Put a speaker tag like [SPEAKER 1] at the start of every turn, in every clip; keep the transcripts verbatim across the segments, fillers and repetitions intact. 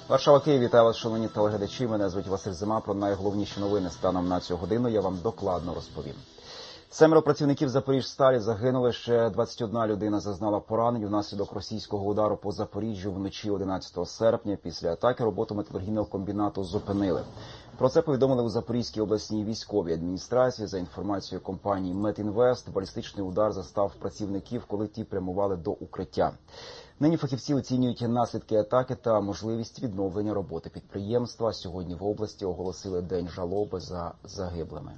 [SPEAKER 1] Варшава, Київ, вітаю вас, шановні телеглядачі. Мене звуть Василь Зима. Про найголовніші новини станом на цю годину я вам докладно розповім. Семеро працівників Запоріжсталі загинули, ще двадцять одна людина зазнала поранень внаслідок російського удару по Запоріжжю вночі одинадцятого серпня. Після атаки роботу металургійного комбінату зупинили. Про це повідомили у Запорізькій обласній військовій адміністрації. За інформацією компанії «Метінвест», балістичний удар застав працівників, коли ті прямували до укриття. Нині фахівці оцінюють наслідки атаки та можливість відновлення роботи підприємства. Сьогодні в області оголосили день жалоби за загиблими.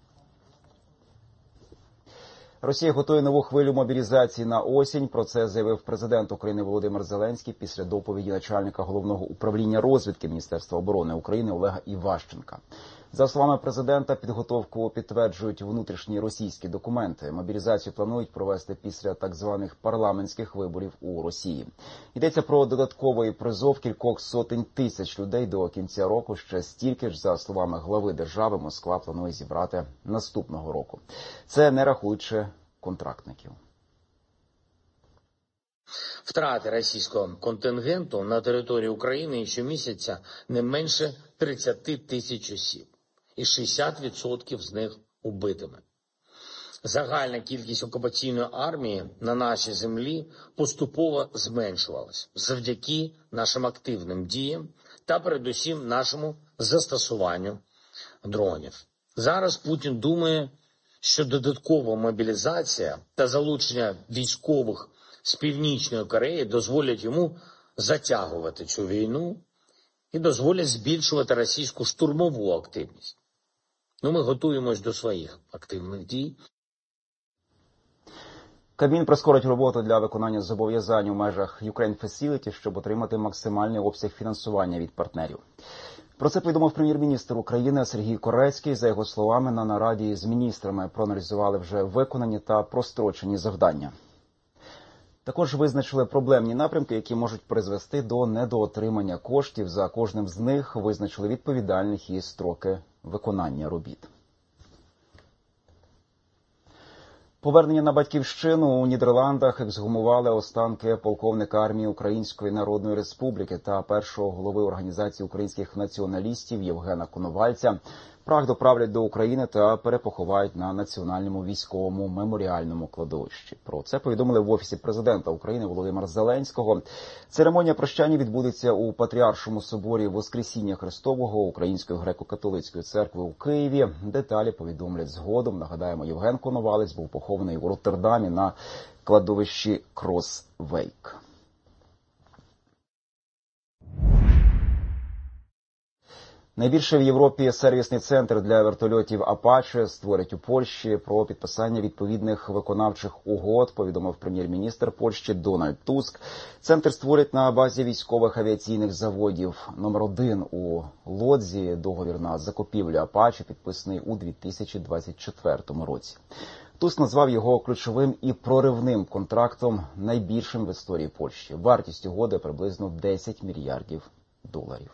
[SPEAKER 1] Росія готує нову хвилю мобілізації на осінь. Про це заявив президент України Володимир Зеленський після доповіді начальника Головного управління розвідки Міністерства оборони України Олега Іващенка. За словами президента, підготовку підтверджують внутрішні російські документи. Мобілізацію планують провести після так званих парламентських виборів у Росії. Йдеться про додатковий призов кількох сотень тисяч людей до кінця року. Ще стільки ж, за словами глави держави, Москва планує зібрати наступного року. Це не рахуючи контрактників.
[SPEAKER 2] Втрати російського контингенту на території України щомісяця не менше тридцять тисяч осіб, і шістдесят відсотків з них убитими. Загальна кількість окупаційної армії на нашій землі поступово зменшувалась завдяки нашим активним діям та передусім нашому застосуванню дронів. Зараз Путін думає, що додаткова мобілізація та залучення військових з Північної Кореї дозволять йому затягувати цю війну і дозволять збільшувати російську штурмову активність. Ну, ми готуємось до своїх активних дій.
[SPEAKER 1] Кабмін прискорить роботу для виконання зобов'язань у межах Ukraine Facility, щоб отримати максимальний обсяг фінансування від партнерів. Про це повідомив прем'єр-міністр України Сергій Корецький. За його словами, на нараді з міністрами проаналізували вже виконані та прострочені завдання. Також визначили проблемні напрямки, які можуть призвести до недоотримання коштів. За кожним з них визначили відповідальних і строки виконання робіт. Повернення на батьківщину. У Нідерландах ексгумували останки полковника армії Української Народної Республіки та першого голови Організації українських націоналістів Євгена Коновальця. Прах доправлять до України та перепоховають на Національному військовому меморіальному кладовищі. Про це повідомили в Офісі президента України Володимира Зеленського. Церемонія прощання відбудеться у Патріаршому соборі Воскресіння Христового Української греко-католицької церкви у Києві. Деталі повідомлять згодом. Нагадаємо, Євген Коновалець був похований у Роттердамі на кладовищі Кросвейк. Найбільший в Європі сервісний центр для вертольотів «Апаче» створять у Польщі. Про підписання відповідних виконавчих угод повідомив прем'єр-міністр Польщі Дональд Туск. Центр створять на базі військових авіаційних заводів. Номер один у Лодзі. Договір на закупівлю «Апаче» підписаний у дві тисячі двадцять четвертому році. Туск назвав його ключовим і проривним контрактом, найбільшим в історії Польщі. Вартість угоди приблизно десять мільярдів доларів.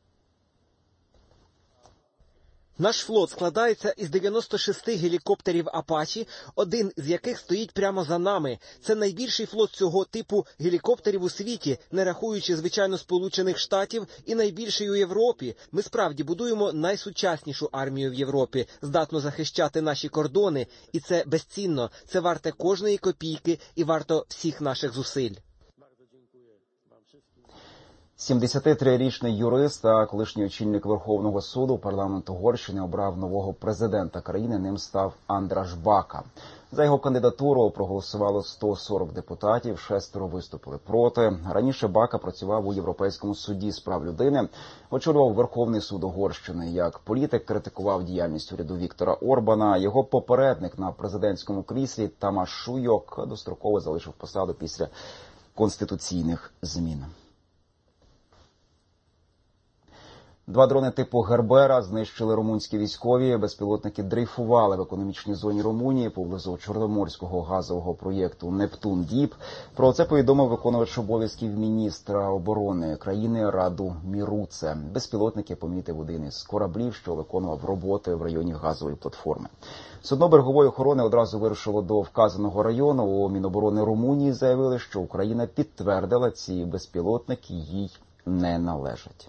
[SPEAKER 3] Наш флот складається із дев'яноста шести гелікоптерів «Апачі», один з яких стоїть прямо за нами. Це найбільший флот цього типу гелікоптерів у світі, не рахуючи, звичайно, Сполучених Штатів, і найбільший у Європі. Ми справді будуємо найсучаснішу армію в Європі, здатну захищати наші кордони, і це безцінно, це варте кожної копійки і варто всіх наших зусиль.
[SPEAKER 1] сімдесятитрирічний юрист та колишній очільник Верховного суду парламент Угорщини обрав нового президента країни. Ним став Андраш Бака. За його кандидатуру проголосувало сто сорок депутатів, шестеро виступили проти. Раніше Бака працював у Європейському суді з прав людини, очолював Верховний суд Угорщини. Як політик критикував діяльність уряду Віктора Орбана. Його попередник на президентському кріслі Тамаш Шуйок достроково залишив посаду після конституційних змін. Два дрони типу «Гербера» знищили румунські військові. Безпілотники дрейфували в економічній зоні Румунії поблизу чорноморського газового проєкту «Нептун-Діп». Про це повідомив виконувач обов'язків міністра оборони країни Раду Міруце. Безпілотники помітив один із кораблів, що виконував роботи в районі газової платформи. Судно берегової охорони одразу вирушило до вказаного району. У Міноборони Румунії заявили, що Україна підтвердила ці безпілотники їй не належать.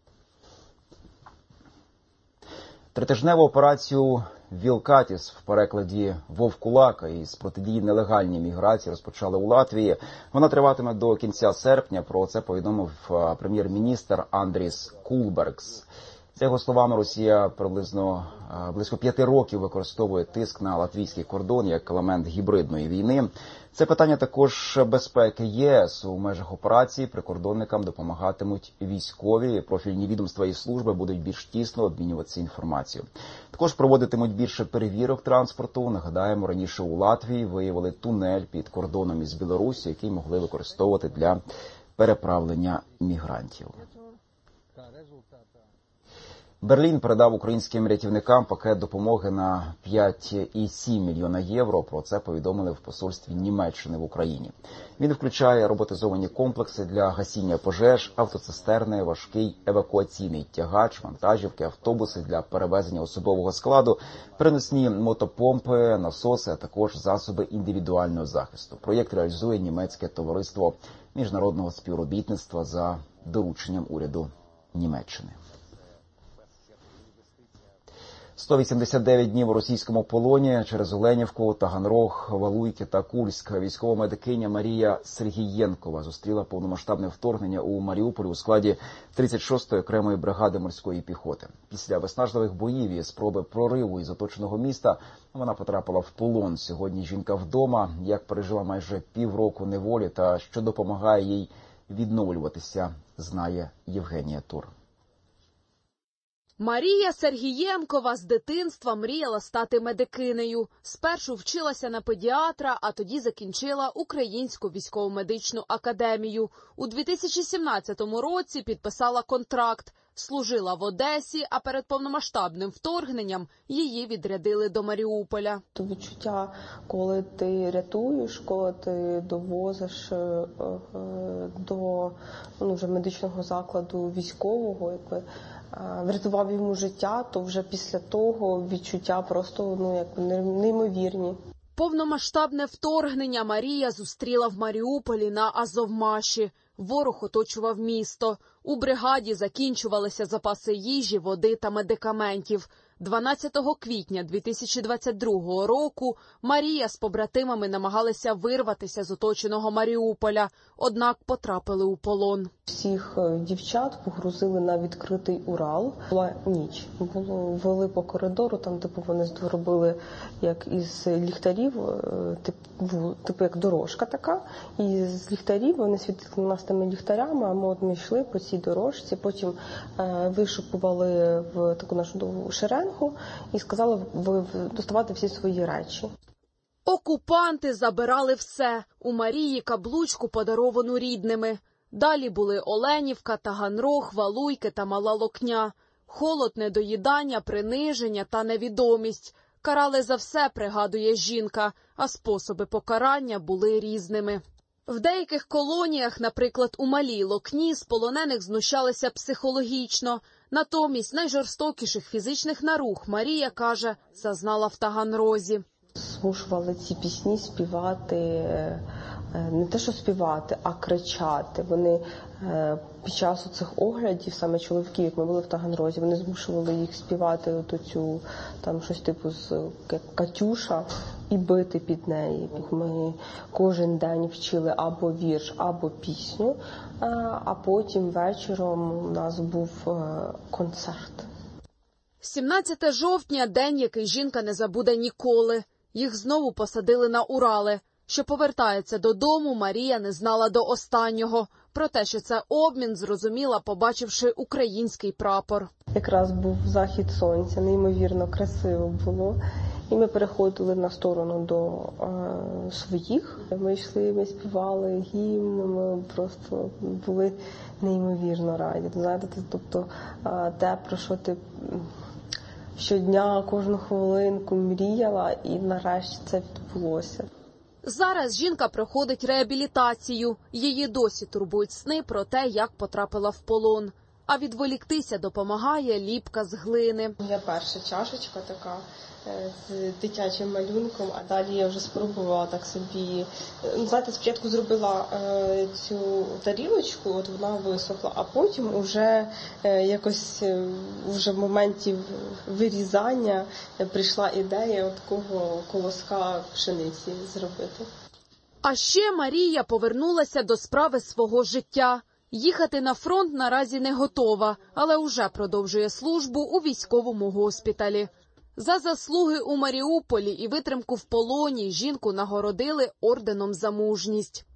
[SPEAKER 1] Тритижневу операцію «Вілкатіс» в перекладі «Вовкулака» із протидії нелегальній міграції розпочали у Латвії. Вона триватиме до кінця серпня. Про це повідомив прем'єр-міністр Андріс Кулбергс. За його словами, Росія приблизно близько п'яти років використовує тиск на латвійський кордон як елемент гібридної війни. Це питання також безпеки ЄС. У межах операції прикордонникам допомагатимуть військові. Профільні відомства і служби будуть більш тісно обмінюватися інформацією. Також проводитимуть більше перевірок транспорту. Нагадаємо, раніше у Латвії виявили тунель під кордоном із Білорусі, який могли використовувати для переправлення мігрантів. Берлін передав українським рятівникам пакет допомоги на п'ять цілих сім мільйона євро. Про це повідомили в посольстві Німеччини в Україні. Він включає роботизовані комплекси для гасіння пожеж, автоцистерни, важкий евакуаційний тягач, вантажівки, автобуси для перевезення особового складу, переносні мотопомпи, насоси, а також засоби індивідуального захисту. Проєкт реалізує німецьке товариство міжнародного співробітництва за дорученням уряду Німеччини. сто вісімдесят дев'ять днів у російському полоні через Оленівку, Таганрог, Валуйки та Кульськ. Військова медикиня Марія Сергієнкова зустріла повномасштабне вторгнення у Маріуполі у складі тридцять шостої окремої бригади морської піхоти. Після виснажливих боїв і спроби прориву із оточеного міста вона потрапила в полон. Сьогодні жінка вдома, як пережила майже півроку неволі та що допомагає їй відновлюватися, знає Євгенія Тур.
[SPEAKER 4] Марія Сергієнкова з дитинства мріяла стати медикинею. Спершу вчилася на педіатра, а тоді закінчила Українську військово-медичну академію. У дві тисячі сімнадцятому році підписала контракт. Служила в Одесі, а перед повномасштабним вторгненням її відрядили до Маріуполя.
[SPEAKER 5] То відчуття, коли ти рятуєш, коли ти довозиш е, е, до ну, вже медичного закладу військового, якби, е, врятував йому життя, то вже після того відчуття просто ну, як, неймовірні.
[SPEAKER 4] Повномасштабне вторгнення Марія зустріла в Маріуполі на Азовмаші. Ворог оточував місто. У бригаді закінчувалися запаси їжі, води та медикаментів. дванадцятого квітня дві тисячі двадцять другого року Марія з побратимами намагалися вирватися з оточеного Маріуполя, однак потрапили у полон.
[SPEAKER 5] Всіх дівчат погрузили на відкритий Урал. Була ніч. Було, вели по коридору, там типу вони зробили як із ліхтарів, типу, типу як дорожка така. І з ліхтарів вони світили нас тими ліхтарями, а ми от ми йшли по цій дорожці, потім е, вишукували в таку нашу довгу шеренгу і сказали доставати всі свої речі.
[SPEAKER 4] Окупанти забирали все. У Марії каблучку, подаровану рідними. Далі були Оленівка, Таганрог, Валуйки та Мала Локня. Холод, недоїдання, приниження та невідомість. Карали за все, пригадує жінка, а способи покарання були різними. В деяких колоніях, наприклад, у Малій Локні, з полонених знущалися психологічно. Натомість найжорстокіших фізичних наруг, Марія каже, зазнала в Таганрозі.
[SPEAKER 5] Змушували ці пісні співати, не те що співати, а кричати. Вони під час цих оглядів, саме чоловіків, як ми були в Таганрозі, вони змушували їх співати от цю, там щось типу з як Катюша і бити під неї. Ми кожен день вчили або вірш, або пісню, а потім вечором у нас був концерт.
[SPEAKER 4] сімнадцятого жовтня – день, який жінка не забуде ніколи. Їх знову посадили на Урали. Що повертається додому, Марія не знала до останнього. Про те, що це обмін, зрозуміла, побачивши український прапор.
[SPEAKER 5] Якраз був захід сонця, неймовірно красиво було. І ми переходили на сторону до е, своїх. Ми йшли, ми співали гімн, ми просто були неймовірно раді. Знаєте, тобто е, те, про що ти щодня, кожну хвилинку мріяла, і нарешті це відбулося.
[SPEAKER 4] Зараз жінка проходить реабілітацію. Її досі турбують сни про те, як потрапила в полон. А відволіктися допомагає ліпка з глини.
[SPEAKER 5] Я перша чашечка така з дитячим малюнком, а далі я вже спробувала так собі. Ну, знаєте, спочатку зробила е, цю тарілочку, от вона висохла, а потім уже е, якось е, вже в моменті вирізання прийшла ідея от такого колоска пшениці зробити.
[SPEAKER 4] А ще Марія повернулася до справи свого життя. Їхати на фронт наразі не готова, але уже продовжує службу у військовому госпіталі. За заслуги у Маріуполі і витримку в полоні жінку нагородили орденом за мужність.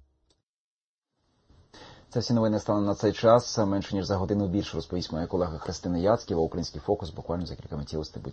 [SPEAKER 1] Це всі новини станом на цей час. Менше ніж за годину більше розповість моя колега Христина Яцьківа. Український фокус буквально за кілька миттєвостей.